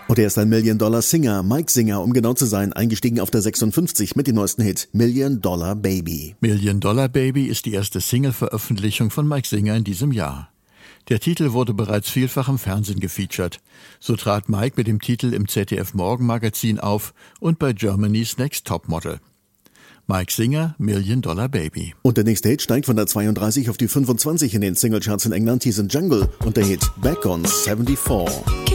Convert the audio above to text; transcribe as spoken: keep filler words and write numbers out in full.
Und er ist ein Million-Dollar-Singer, Mike Singer, um genau zu sein, eingestiegen auf der sechsundfünfzig mit dem neuesten Hit, Million Dollar Baby. Million Dollar Baby ist die erste Single-Veröffentlichung von Mike Singer in diesem Jahr. Der Titel wurde bereits vielfach im Fernsehen gefeatured. So trat Mike mit dem Titel im Z D F-Morgenmagazin auf und bei Germany's Next Topmodel. Mike Singer, Million Dollar Baby. Und der nächste Hit steigt von der zweiunddreißig auf die fünfundzwanzig in den Singlecharts in England, hieß Jungle und der Hit Back on vierundsiebzig.